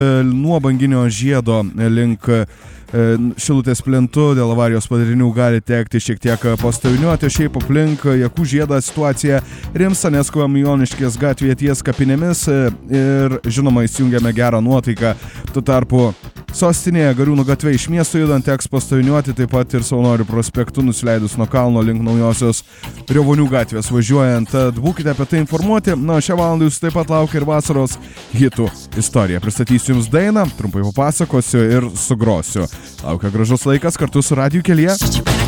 nuo Banginio žiedo link Šilutės plentu dėl avarijos padarinių gali tekti šiek tiek pastoviniuoti. Šiaip aplink Jakų žiedą situacija rimsta, nes skubam Joniškės gatvėje ties kapinėmis ir žinoma įsijungiame gerą nuotaiką. Tuo tarpu sostinėje Gariūnų gatvė iš miesto judant teks pastoviniuoti, taip pat ir Savanorių prospektu nusileidus nuo kalno link naujosios Riovonių gatvės važiuojant. Tad būkite apie tai informuoti. Na, šią valandą jūs taip pat laukia ir vasaros hitų istorija. Pristatysiu jums dainą, trumpai papasakosiu ir sugrosiu. Laukia gražus laikas kartu su Radiju kelyje.